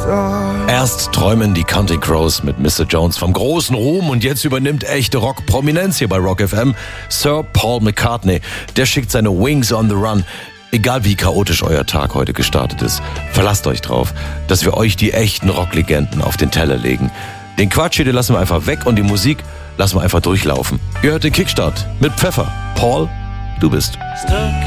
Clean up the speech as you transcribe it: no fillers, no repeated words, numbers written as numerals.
Erst träumen die Counting Crows mit Mr. Jones vom großen Ruhm und jetzt übernimmt echte Rock-Prominenz hier bei Rock FM. Sir Paul McCartney, der schickt seine Wings on the Run. Egal wie chaotisch euer Tag heute gestartet ist, verlasst euch drauf, dass wir euch die echten Rocklegenden auf den Teller legen. Den Quatsch hier, den lassen wir einfach weg und die Musik lassen wir einfach durchlaufen. Ihr hört den Kickstart mit Pfeffer. Paul, du bist.